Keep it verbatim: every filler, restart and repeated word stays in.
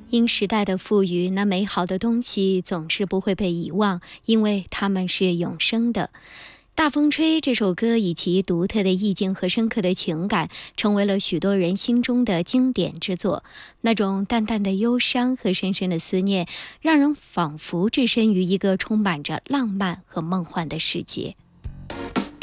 因时代的赋予，那美好的东西总是不会被遗忘，因为它们是永生的。大风吹这首歌以其独特的意境和深刻的情感，成为了许多人心中的经典之作。那种淡淡的忧伤和深深的思念，让人仿佛置身于一个充满着浪漫和梦幻的世界。